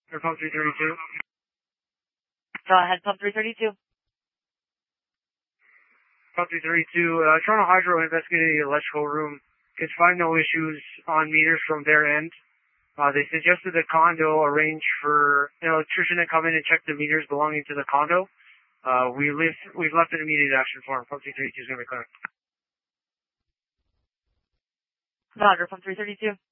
Or pump 332. Go ahead, pump 332. Pump 332, Toronto Hydro investigated the electrical room. Could find no issues on meters from their end. They suggested the condo arrange for an electrician to come in and check the meters belonging to the condo. We've left an immediate action for him. Pump 332 is going to be clear. Roger, pump 332.